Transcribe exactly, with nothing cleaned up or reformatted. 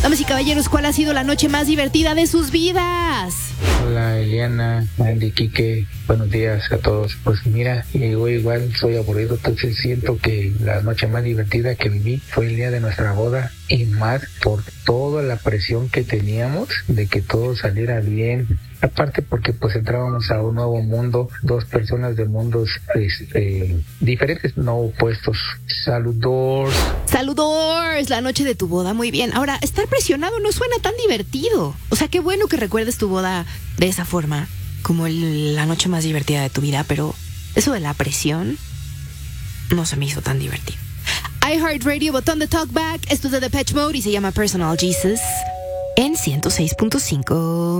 Damas y caballeros, ¿cuál ha sido la noche más divertida de sus vidas? Hola Eliana, Andy, Quique, buenos días a todos. Pues mira, yo igual soy aburrido, entonces siento que la noche más divertida que viví fue el día de nuestra boda, y más por toda la presión que teníamos de que todo saliera bien. Aparte porque pues entrábamos a un nuevo mundo, dos personas de mundos este, diferentes, no opuestos. Saludos. Saludos, la noche de tu boda, muy bien. Ahora, estar presionado no suena tan divertido. O sea, qué bueno que recuerdes tu boda de esa forma, como el, la noche más divertida de tu vida, pero eso de la presión no se me hizo tan divertido. iHeartRadio, botón de talkback. Esto es de Depeche Mode y se llama Personal Jesus en ciento seis punto cinco.